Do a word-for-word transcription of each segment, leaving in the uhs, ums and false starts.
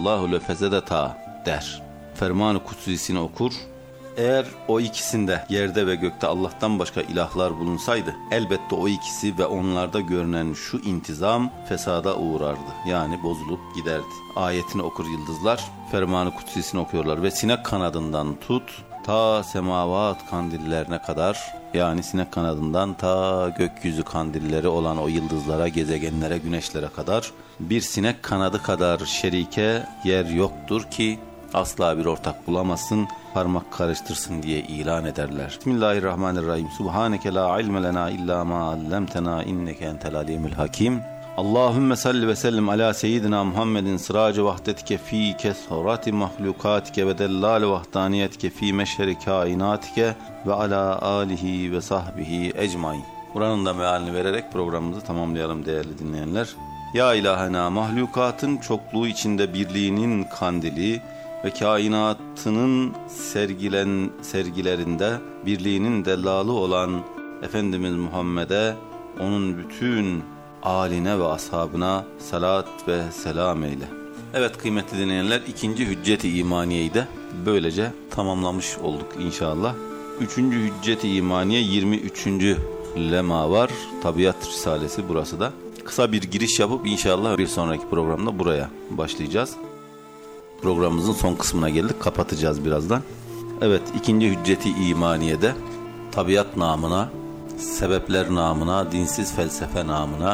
illallahu lefezedeta der. Ferman-ı Kudsisini okur. Eğer o ikisinde yerde ve gökte Allah'tan başka ilahlar bulunsaydı elbette o ikisi ve onlarda görünen şu intizam fesada uğrardı. Yani bozulup giderdi. Ayetini okur yıldızlar, Ferman-ı Kudsisini okuyorlar ve sinek kanadından tut ta semavat kandillerine kadar, yani sinek kanadından ta gökyüzü kandilleri olan o yıldızlara, gezegenlere, güneşlere kadar bir sinek kanadı kadar şerike yer yoktur ki asla bir ortak bulamazsın, parmak karıştırsın diye ilan ederler. Bismillahirrahmanirrahim. Subhaneke la ilme lena illa ma allamtena inneke entel alimul hakim. Allahümme salli ve sellim ala seyyidina Muhammedin sıracı vahdetike fi kesarati mahlukatike ve dellal vahdaniyetike fi meşheri kainatike ve ala alihi ve sahbihi ecmain. Buranın da mealini vererek programımızı tamamlayalım değerli dinleyenler. Ya ilahena, mahlukatın çokluğu içinde birliğinin kandili ve kainatının sergilen sergilerinde birliğinin dellalı olan Efendimiz Muhammed'e, onun bütün âline ve ashabına salat ve selam eyle. Evet kıymetli dinleyenler, ikinci hüccet-i imaniyeyi de böylece tamamlamış olduk inşallah. Üçüncü hüccet-i imaniye yirmi üçüncü lema var. Tabiat Risalesi burası da. Kısa bir giriş yapıp inşallah bir sonraki programda buraya başlayacağız. Programımızın son kısmına geldik. Kapatacağız birazdan. Evet, ikinci hücceti imaniyede tabiat namına, sebepler namına, dinsiz felsefe namına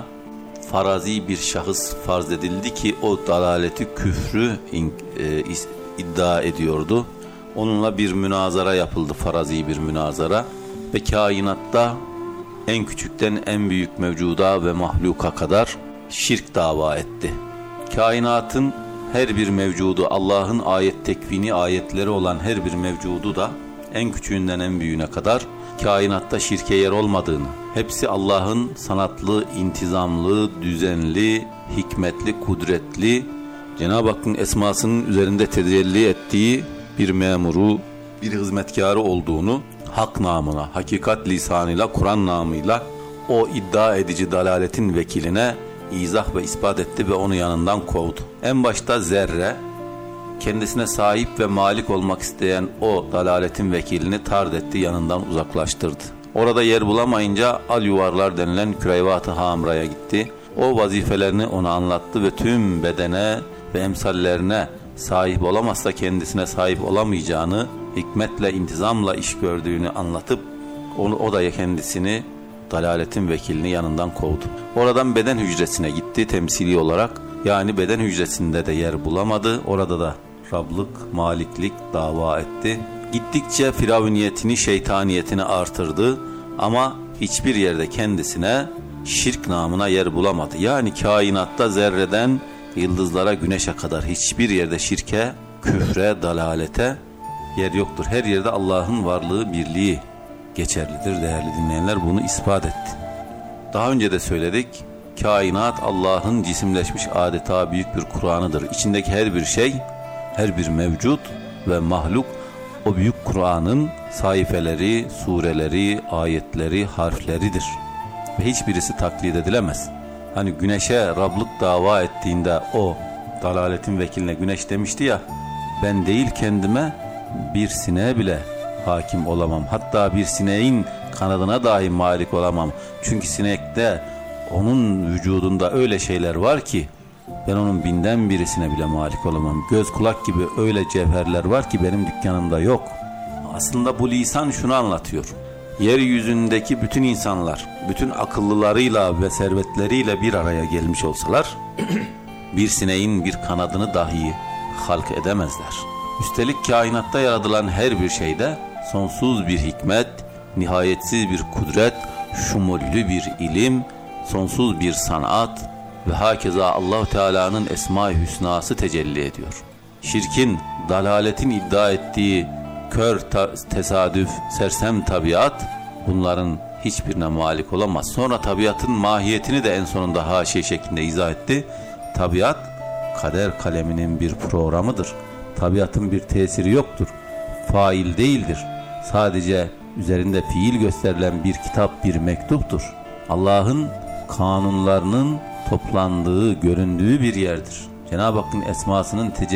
farazi bir şahıs farz edildi ki o dalaleti, küfrü e, iddia ediyordu. Onunla bir münazara yapıldı, farazi bir münazara ve kainatta en küçükten en büyük mevcuda ve mahluka kadar şirk dava etti. Kainatın her bir mevcudu, Allah'ın ayet tekvini ayetleri olan her bir mevcudu da en küçüğünden en büyüğüne kadar kainatta şirke yer olmadığını, hepsi Allah'ın sanatlı, intizamlı, düzenli, hikmetli, kudretli, Cenab-ı Hakk'ın esmasının üzerinde tecelli ettiği bir memuru, bir hizmetkarı olduğunu hak namına, hakikat lisanıyla, Kur'an namıyla o iddia edici dalaletin vekiline izah ve ispat etti ve onu yanından kovdu. En başta zerre, kendisine sahip ve malik olmak isteyen o dalaletin vekilini tard etti, yanından uzaklaştırdı. Orada yer bulamayınca al yuvarlar denilen küreyvat-ı hamraya gitti. O vazifelerini ona anlattı ve tüm bedene ve emsallerine sahip olamazsa kendisine sahip olamayacağını, hikmetle, intizamla iş gördüğünü anlatıp onu, o da kendisini, dalaletin vekilini yanından kovdu. Oradan beden hücresine gitti temsili olarak. Yani beden hücresinde de yer bulamadı. Orada da Rablık, maliklik dava etti. Gittikçe firavuniyetini, şeytaniyetini artırdı. Ama hiçbir yerde kendisine şirk namına yer bulamadı. Yani kainatta zerreden yıldızlara, güneşe kadar hiçbir yerde şirke, küfre, dalalete yer yoktur. Her yerde Allah'ın varlığı, birliği geçerlidir değerli dinleyenler, bunu ispat etti. Daha önce de söyledik, kainat Allah'ın cisimleşmiş adeta büyük bir Kur'an'ıdır. İçindeki her bir şey, her bir mevcut ve mahluk o büyük Kur'an'ın sayfeleri, sureleri, ayetleri, harfleridir. Ve hiçbirisi taklit edilemez. Hani güneşe Rablık dava ettiğinde o dalaletin vekiline güneş demişti ya, ben değil kendime bir sineğe bile hakim olamam. Hatta bir sineğin kanadına dahi malik olamam. Çünkü sinekte, onun vücudunda öyle şeyler var ki ben onun binden birisine bile malik olamam. Göz kulak gibi öyle cevherler var ki benim dükkanımda yok. Aslında bu lisan şunu anlatıyor. Yeryüzündeki bütün insanlar, bütün akıllılarıyla ve servetleriyle bir araya gelmiş olsalar bir sineğin bir kanadını dahi halk edemezler. Üstelik kainatta yaratılan her bir şeyde sonsuz bir hikmet, nihayetsiz bir kudret, şumullü bir ilim, sonsuz bir sanat ve hakeza Allah-u Teala'nın Esma-i Hüsnası tecelli ediyor. Şirkin, dalaletin iddia ettiği kör ta- tesadüf, sersem tabiat bunların hiçbirine malik olamaz. Sonra tabiatın mahiyetini de en sonunda haşiye şeklinde izah etti. Tabiat kader kaleminin bir programıdır. Tabiatın bir tesiri yoktur. Fail değildir. Sadece üzerinde fiil gösterilen bir kitap, bir mektuptur. Allah'ın kanunlarının toplandığı, göründüğü bir yerdir. Cenab-ı Hakk'ın esmasının tecelli